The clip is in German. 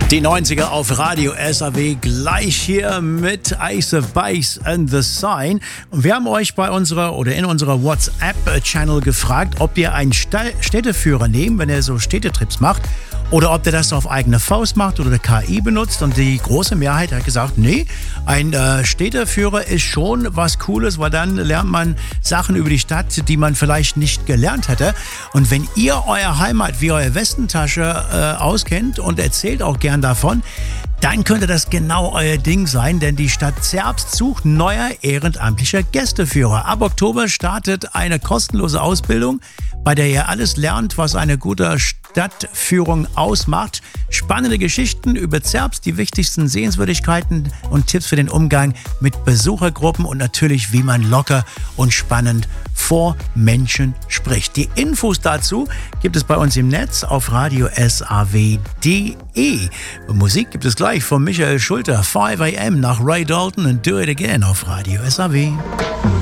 Die 90er auf Radio SAW gleich hier mit Ace of Base and the Sign. Und wir haben euch in unserer WhatsApp-Channel gefragt, ob ihr einen Städteführer nehmt, wenn ihr so Städtetrips macht, oder ob ihr das auf eigene Faust macht oder KI benutzt. Und die große Mehrheit hat gesagt, nee, ein Städteführer ist schon was Cooles, weil dann lernt man Sachen über die Stadt, die man vielleicht nicht gelernt hätte. Und wenn ihr eure Heimat wie eure Westentasche auskennt und erzählt auch gern davon, dann könnte das genau euer Ding sein, denn die Stadt Zerbst sucht neuer ehrenamtlicher Gästeführer. Ab Oktober startet eine kostenlose Ausbildung, bei der ihr alles lernt, was eine gute Stadtführung ausmacht. Spannende Geschichten über Zerbst, die wichtigsten Sehenswürdigkeiten und Tipps für den Umgang mit Besuchergruppen und natürlich, wie man locker und spannend vor Menschen spricht. Die Infos dazu gibt es bei uns im Netz auf radiosaw.de. Musik gibt es gleich von Michael Schulter, 5 AM nach Ray Dalton und Do It Again auf Radio SAW.